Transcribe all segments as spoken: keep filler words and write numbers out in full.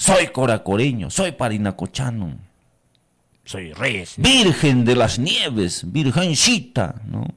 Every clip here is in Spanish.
soy coracoreño, soy parinacochano, soy Reyes, Virgen de las Nieves, Virgencita, ¿no?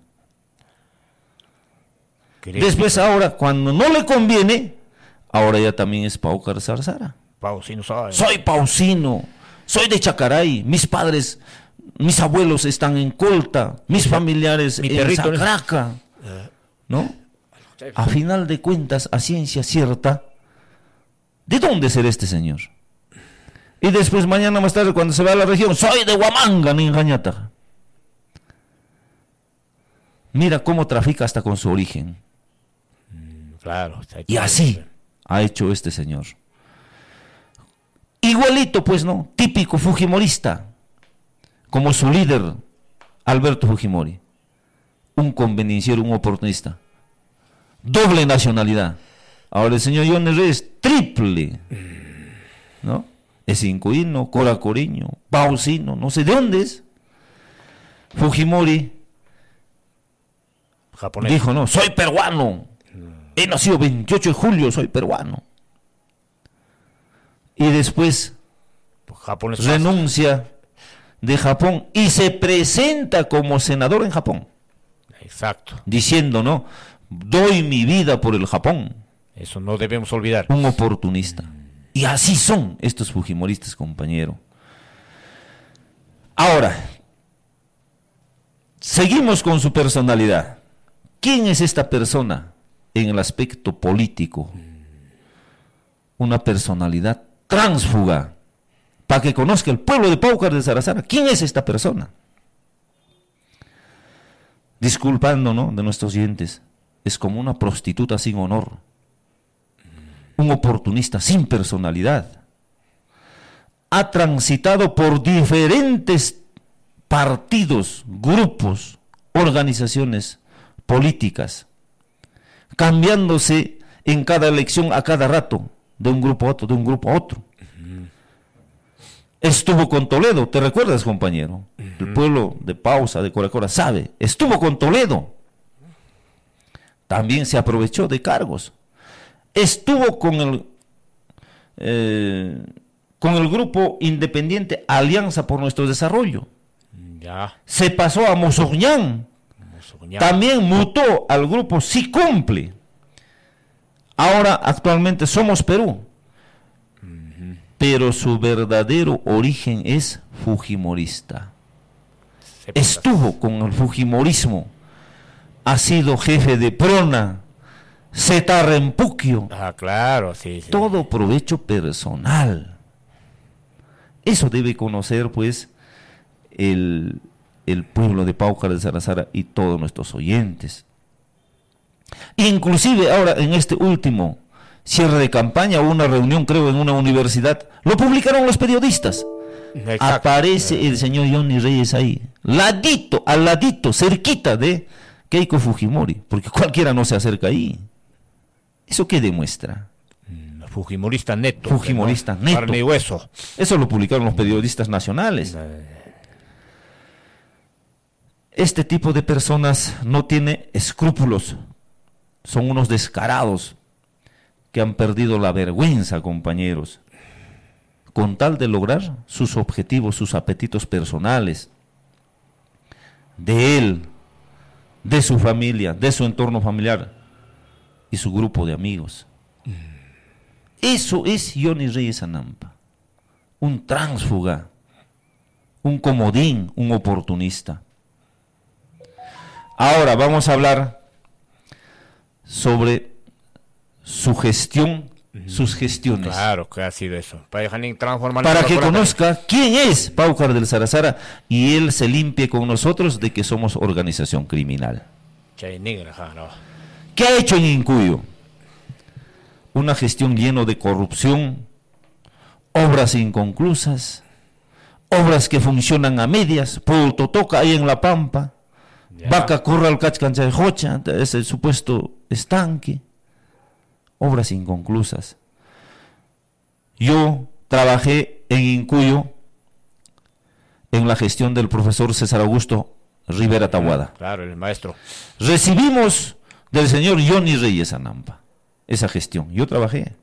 Después ahora, cuando no le conviene, ahora ya también es Paucar Sarsara. Pausino sabe. Soy pausino, soy de Chacaray, mis padres, mis abuelos están en Colta, mis mi familiares mi en Sacraca, ¿no? A final de cuentas, a ciencia cierta, ¿de dónde será este señor? Y después mañana más tarde, cuando se va a la región, soy de Huamanga, Ningañata. Mira cómo trafica hasta con su origen. Claro. Y así ha hecho este señor. Igualito, pues, ¿no? Típico fujimorista, como su líder, Alberto Fujimori. Un convenenciero, un oportunista. Doble nacionalidad. Ahora el señor Johnny Reyes, triple, ¿no? Es incoíno, coracoreño, pausino, no sé de dónde es. Fujimori japonés. Dijo, no, soy peruano. He nacido veintiocho de julio, soy peruano. Y después japonés renuncia de Japón y se presenta como senador en Japón. Exacto. Diciendo, ¿no? Doy mi vida por el Japón. Eso no debemos olvidar. Un oportunista. Y así son estos fujimoristas, compañero. Ahora, seguimos con su personalidad. ¿Quién es esta persona en el aspecto político? Una personalidad tránsfuga. Para que conozca el pueblo de Paucar de Sarsara. ¿Quién es esta persona? Disculpando, ¿no?, de nuestros oyentes. Es como una prostituta sin honor. Un oportunista sin personalidad. Ha transitado por diferentes partidos, grupos, organizaciones políticas, cambiándose en cada elección a cada rato, de un grupo a otro, de un grupo a otro. Uh-huh. Estuvo con Toledo, ¿te recuerdas, compañero? Uh-huh. El pueblo de Pausa, de Coracora, sabe, estuvo con Toledo. También se aprovechó de cargos. Estuvo con el eh, con el grupo independiente Alianza por Nuestro Desarrollo. Ya. Se pasó a Mozoñán. Mozoñán. También mutó al grupo Sí Cumple. Ahora actualmente Somos Perú. Uh-huh. Pero su verdadero origen es fujimorista. Estuvo con el fujimorismo. Ha sido jefe de Prona, Zetarrempuquio. Ah, claro, sí, sí. Todo provecho personal. Eso debe conocer, pues, el, el pueblo de Paucar de Sarsara y todos nuestros oyentes. Inclusive ahora en este último cierre de campaña, hubo una reunión, creo, en una universidad, lo publicaron los periodistas. Exacto. Aparece el señor Johnny Reyes ahí, ladito, al ladito, cerquita de Keiko Fujimori, porque cualquiera no se acerca ahí. ¿Eso qué demuestra? Fujimorista neto. Fujimorista ¿no? neto. Carne y hueso. Eso lo publicaron los periodistas nacionales. Este tipo de personas no tiene escrúpulos. Son unos descarados que han perdido la vergüenza, compañeros, con tal de lograr sus objetivos, sus apetitos personales, de él, de su familia, de su entorno familiar y su grupo de amigos. Eso es Johnny Reyes Anampa, un tránsfuga, un comodín, un oportunista. Ahora vamos a hablar sobre su gestión, sus gestiones. Claro que ha sido eso. Para, Para que conozca quién es Paucar del Sarsara y él se limpie con nosotros de que somos organización criminal. ¿Qué ha hecho en Incuyo? Una gestión llena de corrupción, obras inconclusas, obras que funcionan a medias, Puerto Toca ahí en La Pampa, ya. Vaca Corral Cachcancha de Jocha, es el supuesto estanque, obras inconclusas. Yo trabajé en Incuyo en la gestión del profesor César Augusto Rivera Taboada. Claro, el maestro. Recibimos del señor Johnny Reyes Anampa esa gestión. Yo trabajé.